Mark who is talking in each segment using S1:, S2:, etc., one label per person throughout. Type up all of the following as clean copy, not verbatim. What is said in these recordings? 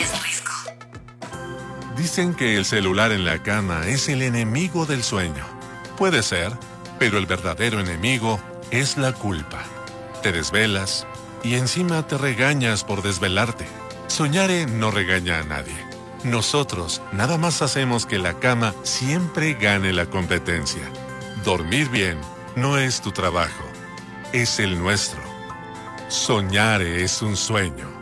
S1: es Risco.
S2: Dicen que el celular en la cama es el enemigo del sueño. Puede ser, pero el verdadero enemigo es la culpa. Te desvelas y encima te regañas por desvelarte. Soñare no regaña a nadie. Nosotros nada más hacemos que la cama siempre gane la competencia. Dormir bien no es tu trabajo, es el nuestro. Soñare es un sueño.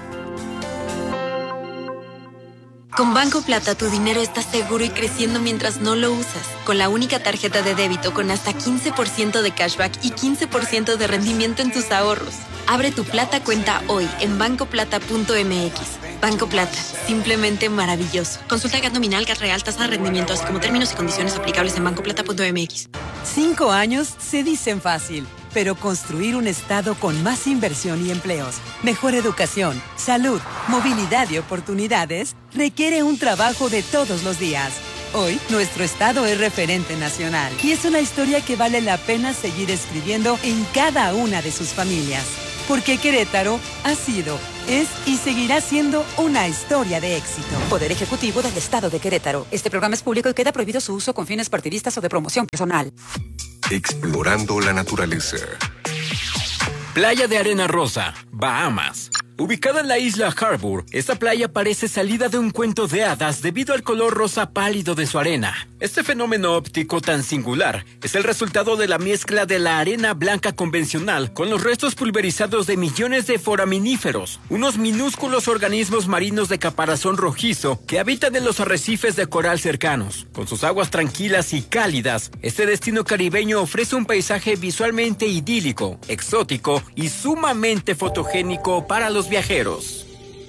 S3: Con Banco Plata tu dinero está seguro y creciendo mientras no lo usas. Con la única tarjeta de débito con hasta 15% de cashback y 15% de rendimiento en tus ahorros. Abre tu Plata cuenta hoy en bancoplata.mx. Banco Plata, simplemente maravilloso. Consulta GAT nominal, GAT real, tasa de rendimiento, así como términos y condiciones aplicables en bancoplata.mx.
S4: 5 años se dicen fácil, pero construir un estado con más inversión y empleos, mejor educación, salud, movilidad y oportunidades requiere un trabajo de todos los días. Hoy, nuestro estado es referente nacional y es una historia que vale la pena seguir escribiendo en cada una de sus familias. Porque Querétaro ha sido, es y seguirá siendo una historia de éxito.
S5: Poder Ejecutivo del Estado de Querétaro. Este programa es público y queda prohibido su uso con fines partidistas o de promoción personal.
S6: Explorando la naturaleza.
S7: Playa de Arena Rosa, Bahamas. Ubicada en la isla Harbour, esta playa parece salida de un cuento de hadas debido al color rosa pálido de su arena. Este fenómeno óptico tan singular es el resultado de la mezcla de la arena blanca convencional con los restos pulverizados de millones de foraminíferos, unos minúsculos organismos marinos de caparazón rojizo que habitan en los arrecifes de coral cercanos. Con sus aguas tranquilas y cálidas, este destino caribeño ofrece un paisaje visualmente idílico, exótico y sumamente fotogénico para los viajeros.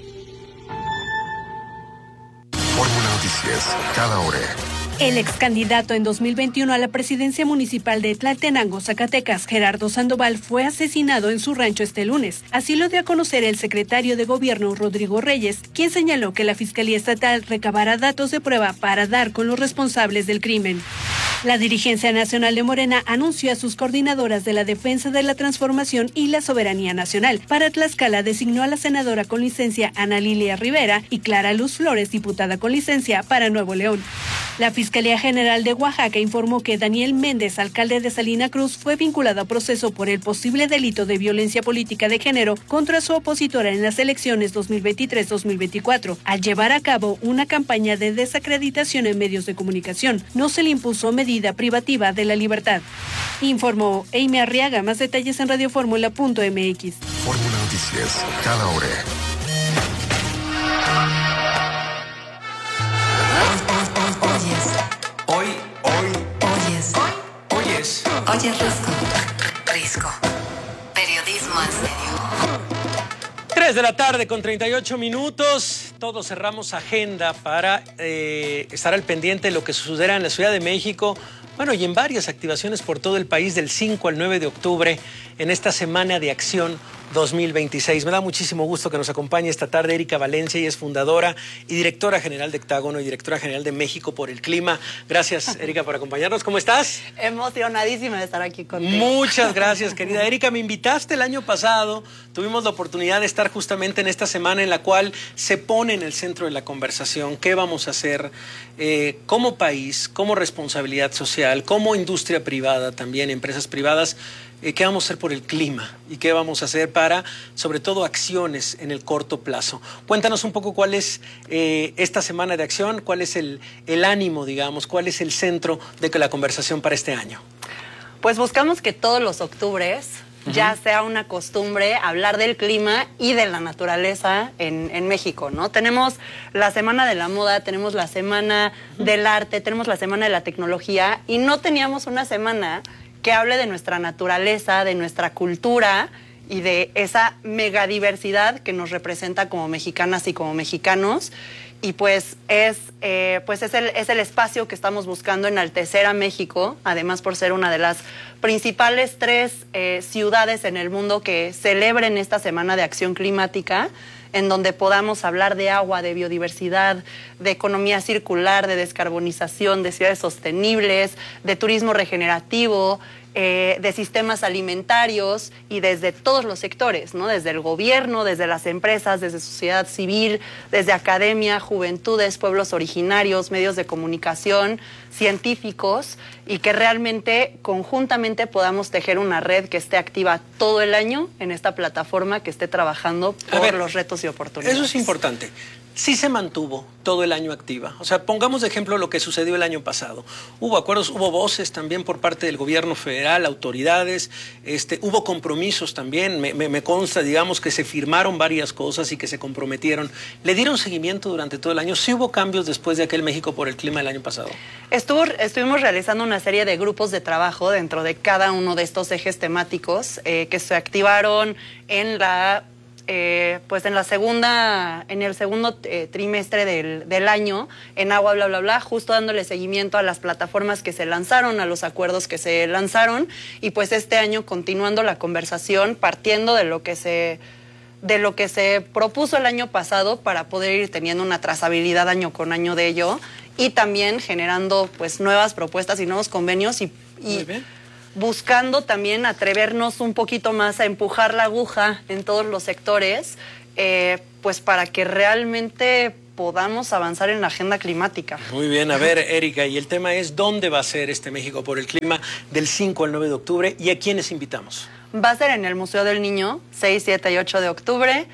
S6: Fórmula Noticias, cada hora.
S8: El ex candidato en 2021 a la presidencia municipal de Tlaltenango, Zacatecas, Gerardo Sandoval, fue asesinado en su rancho este lunes. Así lo dio a conocer el secretario de Gobierno, Rodrigo Reyes, quien señaló que la Fiscalía Estatal recabará datos de prueba para dar con los responsables del crimen. La dirigencia nacional de Morena anunció a sus coordinadoras de la defensa de la transformación y la soberanía nacional. Para Tlaxcala designó a la senadora con licencia Ana Lilia Rivera y Clara Luz Flores, diputada con licencia para Nuevo León. La Fiscalía General de Oaxaca informó que Daniel Méndez, alcalde de Salina Cruz, fue vinculado a proceso por el posible delito de violencia política de género contra su opositora en las elecciones 2023-2024, al llevar a cabo una campaña de desacreditación en medios de comunicación. No se le impuso medida privativa de la libertad. Informó Amy Arriaga. Más detalles en radioformula.mx.
S6: Fórmula Noticias, cada hora.
S1: Oyes Risco. Periodismo en serio.
S9: 3 de la tarde con 38 minutos. Todos cerramos agenda para estar al pendiente de lo que sucederá en la Ciudad de México. Bueno, y en varias activaciones por todo el país del 5 al 9 de octubre en esta Semana de Acción 2026. Me da muchísimo gusto que nos acompañe esta tarde Erika Valencia. Ella es fundadora y directora general de Hectágono y directora general de México por el Clima. Gracias, Erika, por acompañarnos. ¿Cómo estás?
S10: Emocionadísima de estar aquí contigo.
S9: Muchas gracias, querida Erika. Me invitaste el año pasado. Tuvimos la oportunidad de estar justamente en esta semana en la cual se pone en el centro de la conversación qué vamos a hacer como país, como responsabilidad social, como industria privada, también empresas privadas. ¿Qué vamos a hacer por el clima? ¿Y qué vamos a hacer para, sobre todo, acciones en el corto plazo? Cuéntanos un poco cuál es esta semana de acción, cuál es el ánimo, digamos, cuál es el centro de la conversación para este año.
S10: Pues buscamos que todos los octubres ya sea una costumbre hablar del clima y de la naturaleza en México, ¿no? Tenemos la Semana de la Moda, tenemos la Semana del Arte, tenemos la Semana de la Tecnología y no teníamos una semana que hable de nuestra naturaleza, de nuestra cultura y de esa megadiversidad que nos representa como mexicanas y como mexicanos. Y pues es el espacio que estamos buscando enaltecer a México, además por ser una de las principales 3 ciudades en el mundo que celebren esta Semana de Acción Climática, en donde podamos hablar de agua, de biodiversidad, de economía circular, de descarbonización, de ciudades sostenibles, de turismo regenerativo, de sistemas alimentarios y desde todos los sectores, ¿no? Desde el gobierno, desde las empresas, desde sociedad civil, desde academia, juventudes, pueblos originarios, medios de comunicación, científicos, y que realmente conjuntamente podamos tejer una red que esté activa todo el año en esta plataforma, que esté trabajando por los retos y oportunidades.
S9: Eso es importante. Sí se mantuvo todo el año activa. O sea, pongamos de ejemplo lo que sucedió el año pasado. Hubo acuerdos, hubo voces también por parte del gobierno federal, autoridades, hubo compromisos también. Me consta, digamos, que se firmaron varias cosas y que se comprometieron. ¿Le dieron seguimiento durante todo el año? ¿Sí hubo cambios después de aquel México por el clima del año pasado?
S10: Estuvimos realizando una serie de grupos de trabajo dentro de cada uno de estos ejes temáticos que se activaron en el segundo trimestre del año, en Agua Bla Bla Bla, justo dándole seguimiento a las plataformas que se lanzaron, a los acuerdos que se lanzaron, y pues este año continuando la conversación, partiendo de lo que se propuso el año pasado para poder ir teniendo una trazabilidad año con año de ello, y también generando pues nuevas propuestas y nuevos convenios y buscando también atrevernos un poquito más a empujar la aguja en todos los sectores, pues para que realmente podamos avanzar en la agenda climática.
S9: Muy bien, a ver, Erika, y el tema es ¿dónde va a ser este México por el Clima del 5 al 9 de octubre y a quiénes invitamos?
S10: Va a ser en el Museo del Niño, 6, 7 y 8 de octubre.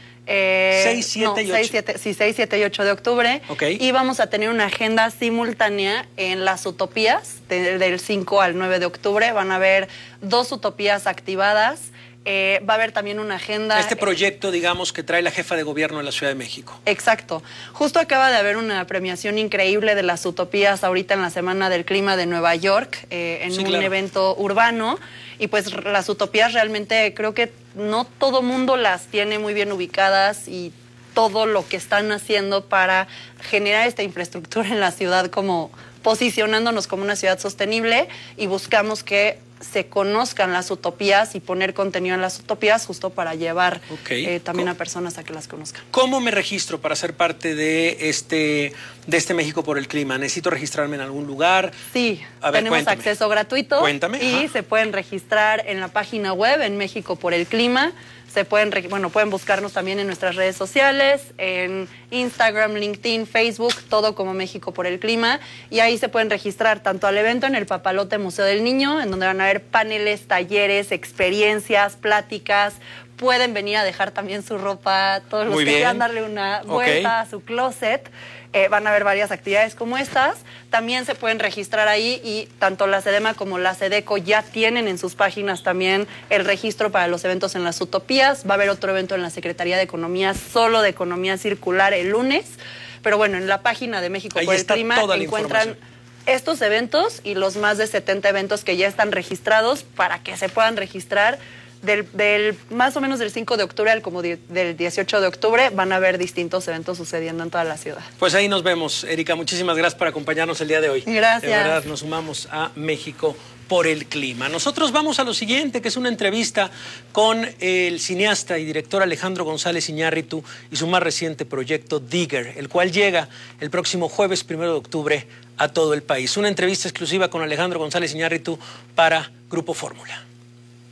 S9: 6, 7 y 8.
S10: 6, 7 y 8 de octubre.
S9: Okay.
S10: Y vamos a tener una agenda simultánea en las utopías del 5 al 9 de octubre. Van a haber 2 utopías activadas. Va a haber también una agenda...
S9: Este proyecto, digamos, que trae la jefa de gobierno de la Ciudad de México.
S10: Exacto. Justo acaba de haber una premiación increíble de las utopías ahorita en la Semana del Clima de Nueva York, un evento urbano. Y pues las utopías realmente creo que no todo mundo las tiene muy bien ubicadas, y todo lo que están haciendo para generar esta infraestructura en la ciudad, como posicionándonos como una ciudad sostenible, y buscamos que se conozcan las utopías y poner contenido en las utopías justo para llevar también a personas a que las conozcan.
S9: ¿Cómo me registro para ser parte de este México por el Clima? ¿Necesito registrarme en algún lugar?
S10: Sí,
S9: a ver,
S10: tenemos
S9: cuéntame.
S10: acceso gratuito.
S9: Cuéntame.
S10: Y se pueden registrar en la página web en México por el Clima. Pueden buscarnos también en nuestras redes sociales, en Instagram, LinkedIn, Facebook, todo como México por el Clima, y ahí se pueden registrar tanto al evento en el Papalote Museo del Niño, en donde van a haber paneles, talleres, experiencias, pláticas. Pueden venir a dejar también su ropa, todos los que quieran darle una vuelta a su closet. Van a haber varias actividades como estas. También se pueden registrar ahí, y tanto la SEDEMA como la SEDECO ya tienen en sus páginas también el registro para los eventos en las utopías. Va a haber otro evento en la Secretaría de Economía, solo de economía circular, el lunes. Pero bueno, en la página de México por el Clima encuentran estos eventos y los más de 70 eventos que ya están registrados para que se puedan registrar. Del más o menos del 5 de octubre al como del 18 de octubre van a haber distintos eventos sucediendo en toda la ciudad.
S9: Pues ahí nos vemos, Erika. Muchísimas gracias por acompañarnos el día de hoy.
S10: Gracias.
S9: De verdad, nos sumamos a México por el Clima. Nosotros vamos a lo siguiente, que es una entrevista con el cineasta y director Alejandro González Iñárritu y su más reciente proyecto Digger, el cual llega el próximo jueves 1 de octubre a todo el país. Una entrevista exclusiva con Alejandro González Iñárritu para Grupo Fórmula.